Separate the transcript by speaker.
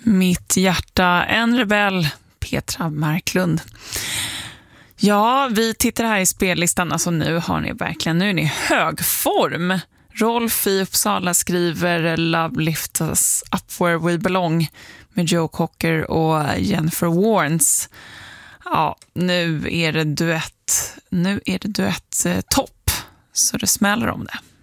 Speaker 1: Mitt hjärta, en rebell, Petra Marklund. Ja, vi tittar här i spellistan. Alltså nu är ni i hög form. Rolf i Uppsala skriver Love Lifts Us Up Where We Belong med Joe Cocker och Jennifer Warnes. Ja, nu är det duett topp, så det smäller om det.